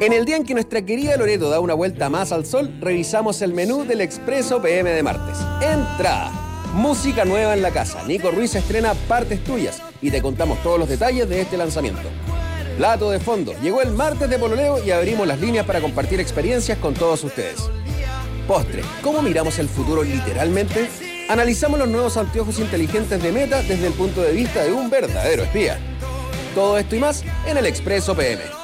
En el día en que nuestra querida Loreto da una vuelta más al sol, revisamos el menú del Expreso PM de martes. Entrada. Música nueva en la casa. Nico Ruiz estrena Partes Tuyas y te contamos todos los detalles de este lanzamiento. Plato de fondo. Llegó el martes de pololeo y abrimos las líneas para compartir experiencias con todos ustedes. Postre. ¿Cómo miramos el futuro literalmente? Analizamos los nuevos anteojos inteligentes de Meta desde el punto de vista de un verdadero espía. Todo esto y más en el Expreso PM.